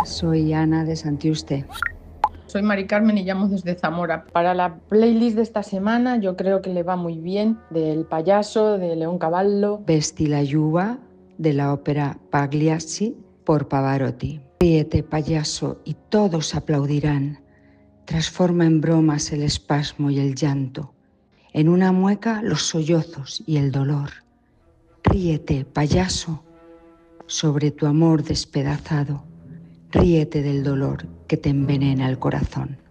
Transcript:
Soy Ana de Santiuste. Soy Mari Carmen y llamo desde Zamora. Para la playlist de esta semana yo creo que le va muy bien del Payaso, de León Cavallo. Vesti la Yuva, de la ópera Pagliacci, por Pavarotti. Ríete, payaso, y todos aplaudirán. Transforma en bromas el espasmo y el llanto, en una mueca los sollozos y el dolor. Ríete, payaso, sobre tu amor despedazado. Ríete del dolor que te envenena el corazón.